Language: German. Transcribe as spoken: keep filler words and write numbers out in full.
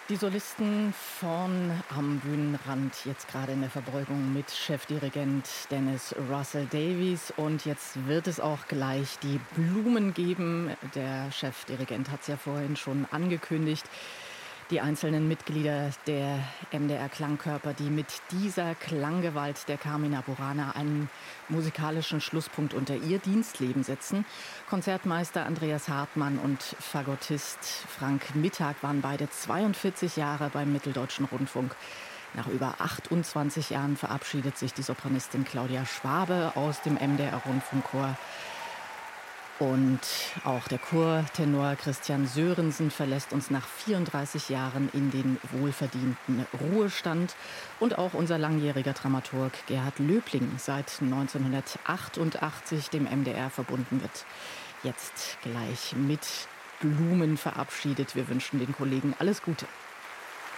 Die Solisten vorn am Bühnenrand, jetzt gerade in der Verbeugung mit Chefdirigent Dennis Russell Davies. Und jetzt wird es auch gleich die Blumen geben. Der Chefdirigent hat es ja vorhin schon angekündigt. Die einzelnen Mitglieder der M D R Klangkörper, die mit dieser Klanggewalt der Carmina Burana einen musikalischen Schlusspunkt unter ihr Dienstleben setzen. Konzertmeister Andreas Hartmann und Fagottist Frank Mittag waren beide zweiundvierzig Jahre beim Mitteldeutschen Rundfunk. Nach über achtundzwanzig Jahren verabschiedet sich die Sopranistin Claudia Schwabe aus dem M D R Rundfunkchor. Und auch der Chortenor Christian Sörensen verlässt uns nach vierunddreißig Jahren in den wohlverdienten Ruhestand. Und auch unser langjähriger Dramaturg Gerhard Löbling, seit neunzehnhundertachtundachtzig dem M D R verbunden, wird jetzt gleich mit Blumen verabschiedet. Wir wünschen den Kollegen alles Gute.